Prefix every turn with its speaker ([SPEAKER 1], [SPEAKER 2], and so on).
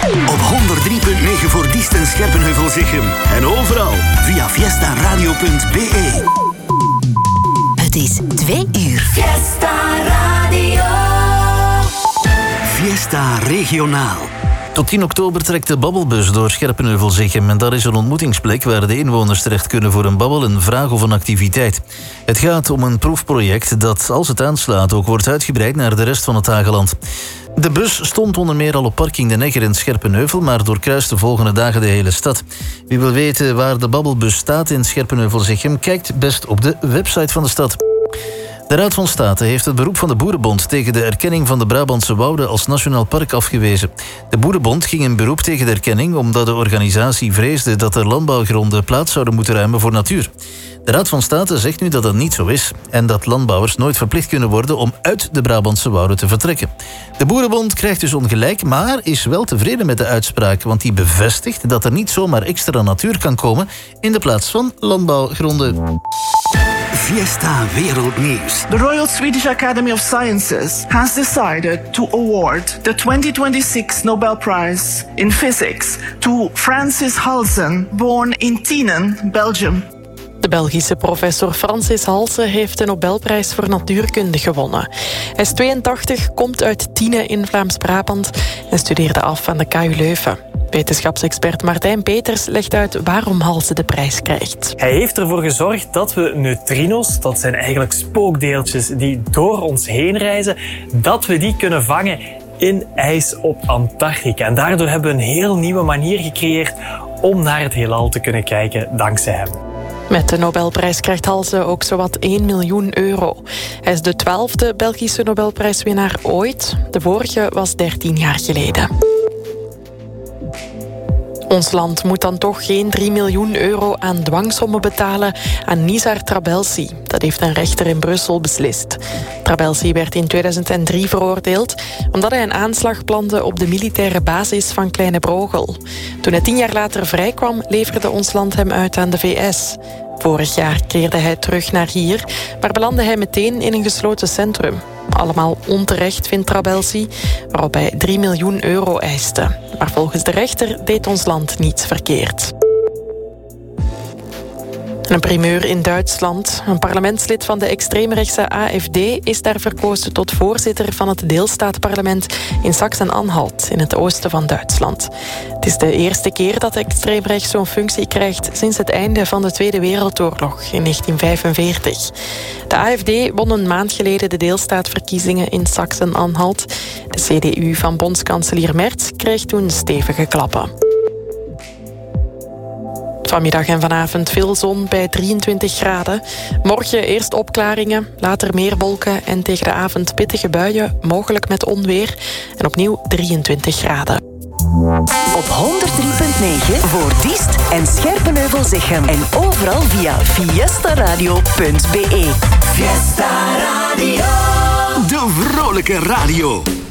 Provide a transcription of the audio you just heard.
[SPEAKER 1] Op 103.9 voor Diest en Scherpenheuvel-Zichem. En overal via fiestaradio.be.
[SPEAKER 2] Het is 2 uur.
[SPEAKER 3] Fiesta Radio.
[SPEAKER 1] Fiesta Regionaal.
[SPEAKER 4] Tot 10 oktober trekt de babbelbus door Scherpenheuvel-Zichem en daar is een ontmoetingsplek waar de inwoners terecht kunnen voor een babbel, een vraag of een activiteit. Het gaat om een proefproject dat, als het aanslaat, ook wordt uitgebreid naar de rest van het Hageland. De bus stond onder meer al op parking De Negger in Scherpenheuvel, maar doorkruist de volgende dagen de hele stad. Wie wil weten waar de babbelbus staat in Scherpenheuvel-Zichem, kijkt best op de website van de stad. De Raad van State heeft het beroep van de Boerenbond tegen de erkenning van de Brabantse Wouden als nationaal park afgewezen. De Boerenbond ging in beroep tegen de erkenning omdat de organisatie vreesde dat er landbouwgronden plaats zouden moeten ruimen voor natuur. De Raad van State zegt nu dat dat niet zo is en dat landbouwers nooit verplicht kunnen worden om uit de Brabantse wouden te vertrekken. De Boerenbond krijgt dus ongelijk, maar is wel tevreden met de uitspraak, want die bevestigt dat er niet zomaar extra natuur kan komen in de plaats van landbouwgronden.
[SPEAKER 1] Fiesta Wereldnieuws.
[SPEAKER 5] The Royal Swedish Academy of Sciences has decided to award the 2026 Nobel Prize in Physics to Francis Halsen, born in Tienen, Belgium.
[SPEAKER 6] De Belgische professor Francis Halsen heeft de Nobelprijs voor natuurkunde gewonnen. Hij is 82, komt uit Tienen in Vlaams-Brabant en studeerde af aan de KU Leuven. Wetenschapsexpert Martijn Peters legt uit waarom Halsen de prijs krijgt.
[SPEAKER 7] Hij heeft ervoor gezorgd dat we neutrino's, dat zijn eigenlijk spookdeeltjes die door ons heen reizen, dat we die kunnen vangen in ijs op Antarctica. En daardoor hebben we een heel nieuwe manier gecreëerd om naar het heelal te kunnen kijken dankzij hem.
[SPEAKER 6] Met de Nobelprijs krijgt Halsen ook zowat 1 miljoen euro. Hij is de 12e Belgische Nobelprijswinnaar ooit. De vorige was 13 jaar geleden. Ons land moet dan toch geen 3 miljoen euro aan dwangsommen betalen aan Nizar Trabelsi. Dat heeft een rechter in Brussel beslist. Trabelsi werd in 2003 veroordeeld omdat hij een aanslag plande op de militaire basis van Kleine Brogel. Toen hij 10 jaar later vrijkwam, leverde ons land hem uit aan de VS. Vorig jaar keerde hij terug naar hier, maar belandde hij meteen in een gesloten centrum. Allemaal onterecht, vindt Trabelsi, waarop hij 3 miljoen euro eiste. Maar volgens de rechter deed ons land niets verkeerd. Een primeur in Duitsland. Een parlementslid van de extreemrechtse AfD is daar verkozen tot voorzitter van het deelstaatparlement in Sachsen-Anhalt, in het oosten van Duitsland. Het is de eerste keer dat extreemrechts zo'n functie krijgt sinds het einde van de Tweede Wereldoorlog in 1945. De AfD won een maand geleden de deelstaatverkiezingen in Sachsen-Anhalt. De CDU van bondskanselier Merz kreeg toen stevige klappen. Vanmiddag en vanavond veel zon bij 23 graden. Morgen eerst opklaringen, later meer wolken en tegen de avond pittige buien, mogelijk met onweer. En opnieuw 23 graden.
[SPEAKER 2] Op 103.9 voor Diest en Scherpenheuvel-Zichem. En overal via fiestaradio.be.
[SPEAKER 1] Fiesta Radio. De vrolijke radio.